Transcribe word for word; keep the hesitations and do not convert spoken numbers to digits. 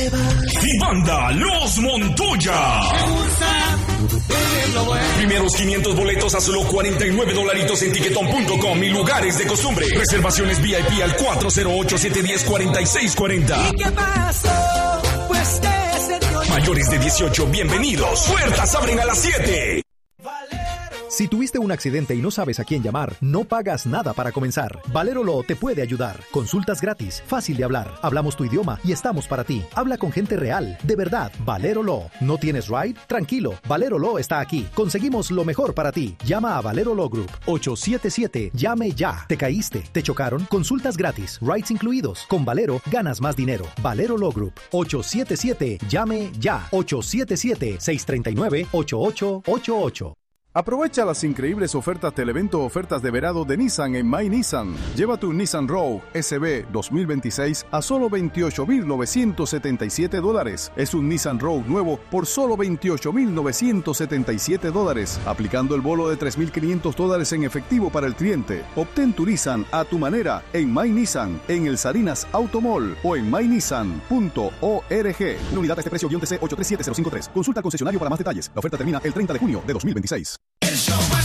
Y banda Los Montoya. Primeros quinientos boletos a solo cuarenta y nueve dolaritos en tiquetón punto com y lugares de costumbre. Reservaciones V I P al cuatro cero ocho, siete uno cero, cuatro seis cuatro cero. ¿Y qué pasó? Pues te sentió... Mayores de dieciocho, bienvenidos. Puertas abren a las siete. Si tuviste un accidente y no sabes a quién llamar, no pagas nada para comenzar. Valero Law te puede ayudar. Consultas gratis, fácil de hablar. Hablamos tu idioma y estamos para ti. Habla con gente real, de verdad. Valero Law. ¿No tienes ride? Tranquilo, Valero Law está aquí. Conseguimos lo mejor para ti. Llama a Valero Law Group. ocho siete siete, llame ya. ¿Te caíste? ¿Te chocaron? Consultas gratis, rides incluidos. Con Valero ganas más dinero. Valero Law Group. ocho siete siete, llame ya. ocho siete siete, seis tres nueve, ocho ocho ocho ocho. Aprovecha las increíbles ofertas del evento Ofertas de Verano de Nissan en My Nissan. Lleva tu Nissan Rogue S B dos mil veintiséis a solo veintiocho mil novecientos setenta y siete dólares. Es un Nissan Rogue nuevo por solo veintiocho mil novecientos setenta y siete dólares, aplicando el bono de tres mil quinientos dólares en efectivo para el cliente. Obtén tu Nissan a tu manera en My Nissan, en el Salinas Automall o en my nissan punto org. La unidad a este precio T C ocho tres siete cero cinco tres. Consulta al concesionario para más detalles. La oferta termina el treinta de junio de dos mil veintiséis.